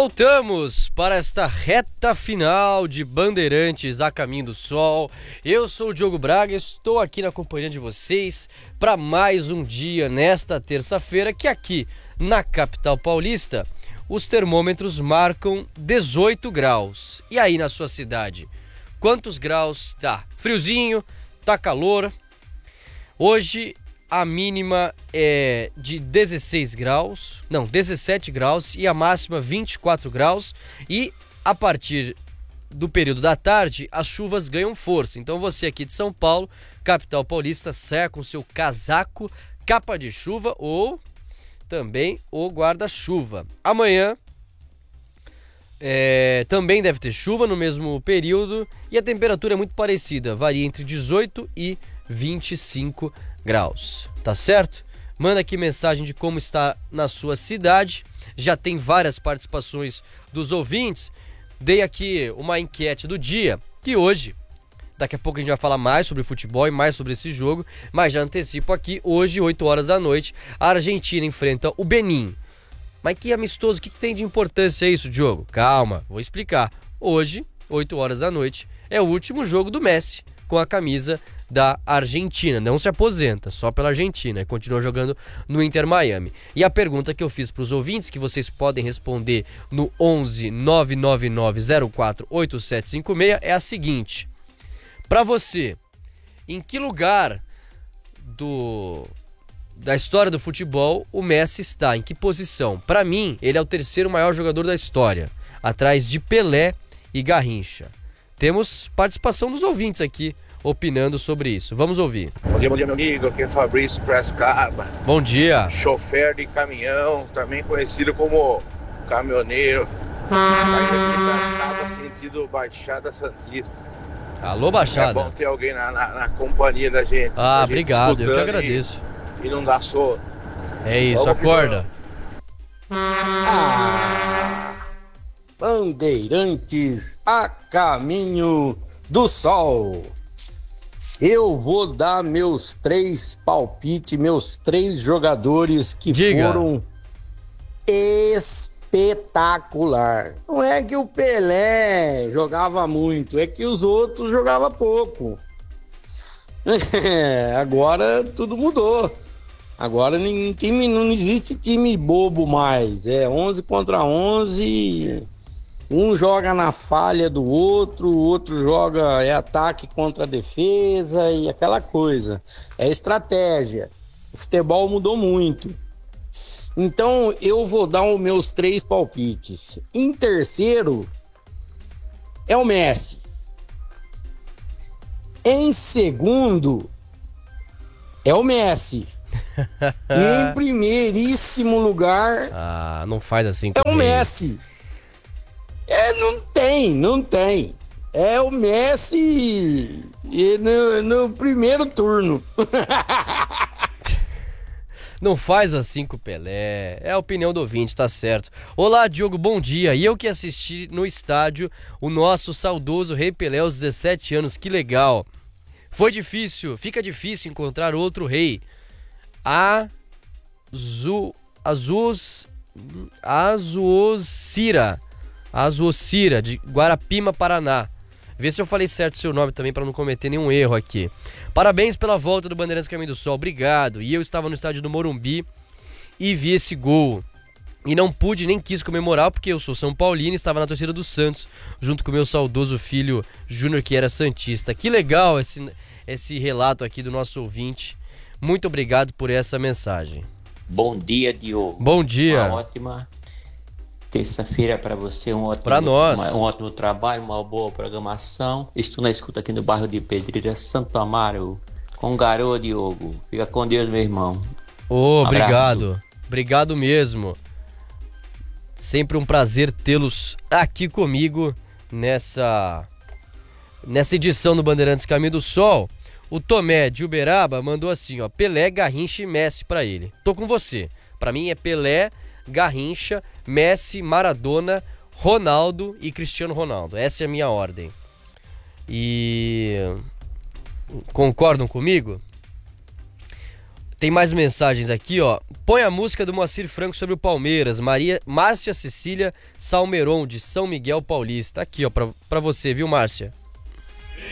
Voltamos para esta reta final de Bandeirantes a Caminho do Sol. Eu sou o Diogo Braga, estou aqui na companhia de vocês para mais um dia nesta terça-feira, que aqui na capital paulista os termômetros marcam 18 graus. E aí na sua cidade, quantos graus tá? Friozinho, tá calor? Hoje a mínima é de 17 graus e a máxima 24 graus. E a partir do período da tarde, as chuvas ganham força. Então você aqui de São Paulo, capital paulista, saia com seu casaco, capa de chuva ou também o guarda-chuva. Amanhã também deve ter chuva no mesmo período e a temperatura é muito parecida, varia entre 18 e 25 graus, tá certo? Manda aqui mensagem de como está na sua cidade. Já tem várias participações dos ouvintes. Dei aqui uma enquete do dia, que hoje, daqui a pouco a gente vai falar mais sobre futebol e mais sobre esse jogo, mas já antecipo aqui, hoje, 8 horas da noite, a Argentina enfrenta o Benin. Mas que amistoso, o que tem de importância isso, Diogo? Calma, vou explicar. Hoje, 8 horas da noite, é o último jogo do Messi com a camisa da Argentina. Não se aposenta, só pela Argentina, e continua jogando no Inter Miami. E a pergunta que eu fiz para os ouvintes, que vocês podem responder no 11 999 04 8756, é a seguinte: para você, em que lugar da história do futebol o Messi está? Em que posição? Para mim, ele é o terceiro maior jogador da história, atrás de Pelé e Garrincha. Temos participação dos ouvintes aqui opinando sobre isso. Vamos ouvir. Bom dia, meu amigo. Aqui é Fabrício Prescaba. Bom dia. Chofer de caminhão, também conhecido como caminhoneiro. Saindo de Prescaba, sentido Baixada Santista. Alô, Baixada. É bom ter alguém na companhia da gente. Ah, obrigado. Eu que agradeço. E não dá sono. É isso, vamos, acorda. Bandeirantes a Caminho do Sol. Eu vou dar meus 3 palpites, meus 3 jogadores que foram espetacular. Não é que o Pelé jogava muito, é que os outros jogavam pouco. Agora tudo mudou. Agora não existe time bobo mais. É 11 contra 11. Um joga na falha do outro, o outro joga ataque contra defesa e aquela coisa. É estratégia. O futebol mudou muito. Então eu vou dar os meus 3 palpites. Em terceiro é o Messi. Em segundo é o Messi. Em primeiríssimo lugar não faz assim é o Messi. Não tem. É o Messi no primeiro turno. Não faz assim com o Pelé. É a opinião do ouvinte, tá certo. Olá, Diogo, bom dia. E eu que assisti no estádio o nosso saudoso Rei Pelé aos 17 anos, que legal. Fica difícil encontrar outro rei. Azuocira, de Guarapima, Paraná. Vê se eu falei certo o seu nome também para não cometer nenhum erro aqui. Parabéns pela volta do Bandeirantes Caminho do Sol, obrigado. E eu estava no estádio do Morumbi e vi esse gol. E não pude nem quis comemorar porque eu sou São Paulino e estava na torcida do Santos, junto com o meu saudoso filho Júnior, que era santista. Que legal esse relato aqui do nosso ouvinte. Muito obrigado por essa mensagem. Bom dia, Diogo. Bom dia. Uma ótima terça-feira para você, um ótimo trabalho, uma boa programação. Estou na escuta aqui no bairro de Pedreira, Santo Amaro, com garoto, Diogo. Fica com Deus, meu irmão. Obrigado. Obrigado mesmo. Sempre um prazer tê-los aqui comigo nessa edição do Bandeirantes Caminho do Sol. O Tomé de Uberaba mandou assim, ó: Pelé, Garrincha e Messi pra ele. Tô com você. Pra mim é Pelé, Garrincha, Messi, Maradona, Ronaldo e Cristiano Ronaldo. Essa é a minha ordem. E concordam comigo? Tem mais mensagens aqui, ó. Põe a música do Moacir Franco sobre o Palmeiras. Márcia Cecília Salmeron, de São Miguel Paulista. Aqui, ó, pra você, viu, Márcia?